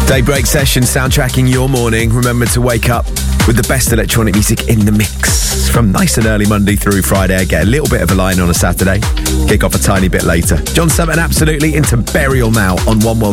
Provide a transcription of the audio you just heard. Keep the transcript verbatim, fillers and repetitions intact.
Daybreak session soundtracking your morning. Remember to wake up with the best electronic music in the mix. From nice and early Monday through Friday. I get a little bit of a line on a Saturday. Kick off a tiny bit later. John Summit absolutely into Burial now on One World